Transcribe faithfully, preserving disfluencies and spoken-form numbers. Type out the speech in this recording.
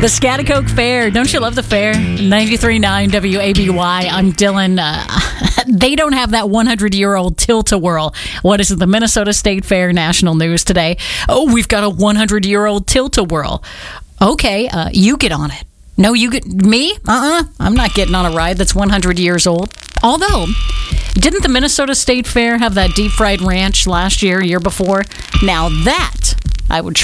The Schaghticoke Fair. Don't you love the fair? ninety-three point nine W A B Y. I'm Dylan. Uh, they don't have that hundred-year-old tilt-a-whirl. What is it? The Minnesota State Fair national news today. Oh, we've got a hundred-year-old tilt-a-whirl. Okay, uh, you get on it. No, you get... Me? Uh-uh. I'm not getting on a ride that's one hundred years old. Although, didn't the Minnesota State Fair have that deep-fried ranch last year, year before? Now that I would